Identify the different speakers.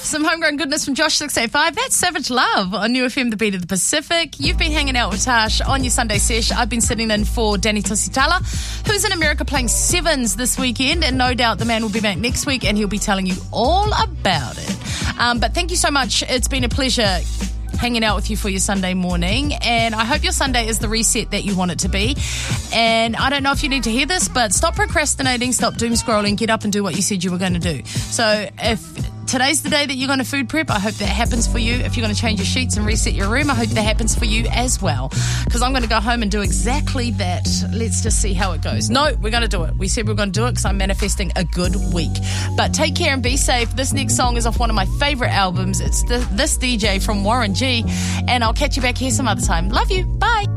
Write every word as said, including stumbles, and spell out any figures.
Speaker 1: Some homegrown goodness from Josh six eight five. That's Savage Love on New F M, the beat of the Pacific. You've been hanging out with Tash on your Sunday sesh. I've been sitting in for Danny Tusitala, who's in America playing sevens this weekend, and no doubt the man will be back next week and he'll be telling you all about it. Um, but thank you so much. It's been a pleasure hanging out with you for your Sunday morning, and I hope your Sunday is the reset that you want it to be. And I don't know if you need to hear this, but stop procrastinating, stop doom scrolling, get up and do what you said you were going to do. So if today's the day that you're going to food prep, I hope that happens for you. If you're going to change your sheets and reset your room, I hope that happens for you as well, because I'm going to go home and do exactly that. Let's just see how it goes. No, we're going to do it. We said we're going to do it because I'm manifesting a good week. But take care and be safe. This next song is off one of my favourite albums. It's the, This D J from Warren G, and I'll catch you back here some other time. Love you. Bye.